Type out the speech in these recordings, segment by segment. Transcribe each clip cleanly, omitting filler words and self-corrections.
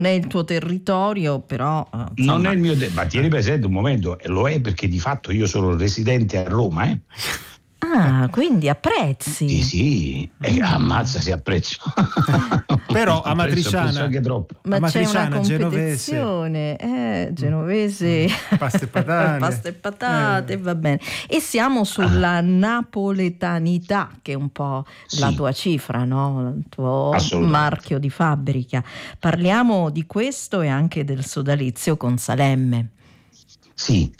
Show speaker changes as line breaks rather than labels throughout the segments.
è il tuo territorio, però
non è il mio ma tieni presente un momento, lo è perché di fatto io sono residente a Roma,
Ah, quindi apprezzi.
Sì, ammazza se apprezzo.
Però
apprezzo anche troppo.
Ma c'è una
Genovese,
genovese,
pasta e
patate, va bene. E siamo sulla napoletanità, che è un po' la tua cifra, no? Il tuo marchio di fabbrica. Parliamo di questo e anche del sodalizio con Salemme.
Sì.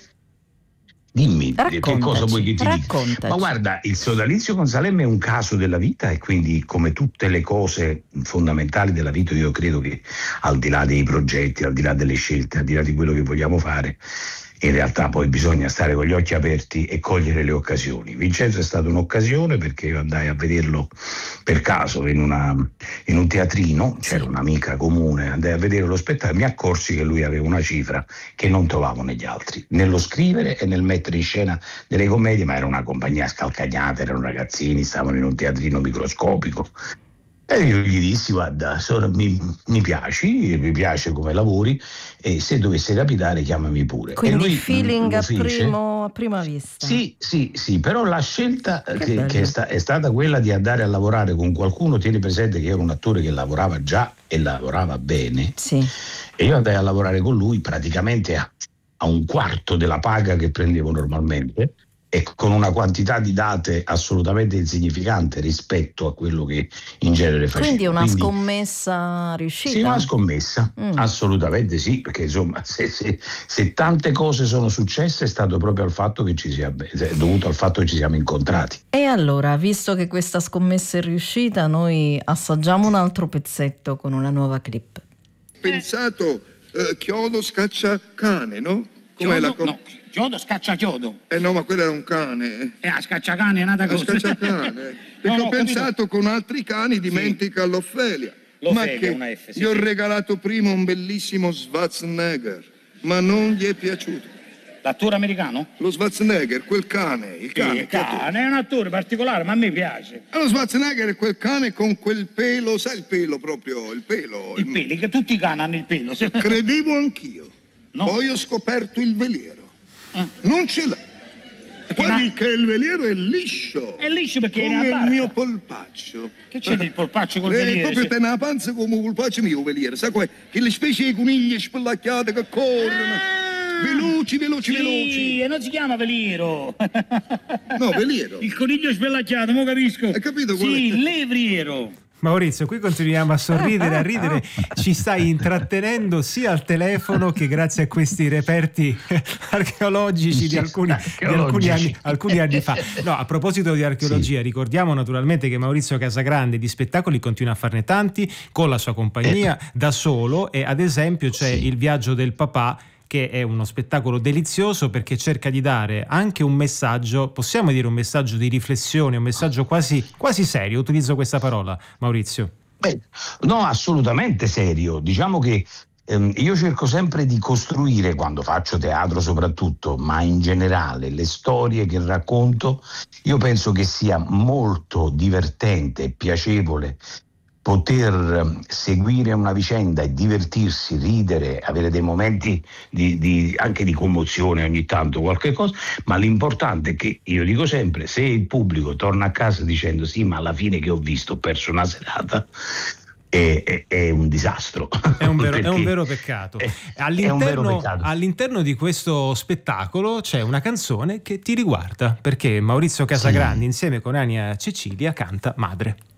Dimmi, che cosa vuoi che ti dica? Ma guarda, il sodalizio con Salemme è un caso della vita e quindi, come tutte le cose fondamentali della vita, io credo che al di là dei progetti, al di là delle scelte, al di là di quello che vogliamo fare, in realtà poi bisogna stare con gli occhi aperti e cogliere le occasioni. Vincenzo è stata un'occasione perché io andai a vederlo per caso in un teatrino, c'era un'amica comune, andai a vedere lo spettacolo, mi accorsi che lui aveva una cifra che non trovavo negli altri, nello scrivere e nel mettere in scena delle commedie, ma era una compagnia scalcagnata, erano ragazzini, stavano in un teatrino microscopico. E io gli dissi: guarda, mi piace come lavori e se dovesse capitare chiamami pure.
Quindi
e lui
feeling a prima vista.
Sì, però la scelta che è stata quella di andare a lavorare con qualcuno, tieni presente che io ero un attore che lavorava già e lavorava bene, e io andai a lavorare con lui praticamente a un quarto della paga che prendevo normalmente, e con una quantità di date assolutamente insignificante rispetto a quello che in genere facevo.
Quindi una scommessa riuscita?
Sì, una scommessa, assolutamente sì, perché insomma se tante cose sono successe è stato proprio dovuto al fatto che ci siamo incontrati.
E allora, visto che questa scommessa è riuscita, noi assaggiamo un altro pezzetto con una nuova clip.
Pensato chiodo scaccia cane, no? Com'è la cosa?
No. Chiodo scaccia chiodo.
No, ma quello era un cane.
Scacciacane è nata cosa.
Scacciacane. Perché ho pensato con altri cani dimentica l'Offelia. Ma che
una F,
gli ho regalato prima un bellissimo Schwarzenegger, ma non gli è piaciuto.
L'attore americano?
Lo Schwarzenegger, quel cane. Il cane
è un attore particolare, ma a me piace.
Lo Schwarzenegger è quel cane con quel pelo, sai il pelo proprio, il pelo.
Il pelo, che tutti i cani hanno il pelo.
Credevo anch'io. No. Poi ho scoperto il veliero. Non ce l'ha. Guardi che il veliero è liscio.
È liscio perché
come il mio polpaccio.
Che c'è del polpaccio col veliero?
Proprio te nella panza come il polpaccio mio veliero. Sai qual è? Che le specie di coniglie spellacchiate che corrono. Veloci.
Sì, e non si chiama veliero.
No, veliero.
Il coniglio spellacchiato, mo capisco.
Hai capito qual è?
Sì, levriero.
Maurizio, qui continuiamo a sorridere, a ridere, ci stai intrattenendo sia al telefono che grazie a questi reperti archeologici di alcuni anni fa. No, a proposito di archeologia, ricordiamo naturalmente che Maurizio Casagrande di spettacoli continua a farne tanti con la sua compagnia, da solo, e ad esempio c'è Il viaggio del papà, che è uno spettacolo delizioso perché cerca di dare anche un messaggio, possiamo dire un messaggio di riflessione, un messaggio quasi serio, utilizzo questa parola, Maurizio.
No, assolutamente serio. Diciamo che io cerco sempre di costruire, quando faccio teatro soprattutto, ma in generale le storie che racconto, io penso che sia molto divertente e piacevole poter seguire una vicenda e divertirsi, ridere, avere dei momenti anche di commozione ogni tanto, qualche cosa, ma l'importante è che, io dico sempre, se il pubblico torna a casa dicendo sì, ma alla fine che ho visto ho perso una serata, è un disastro.
È un vero peccato. All'interno di questo spettacolo c'è una canzone che ti riguarda, perché Maurizio Casagrande insieme con Ania Cecilia canta Madre.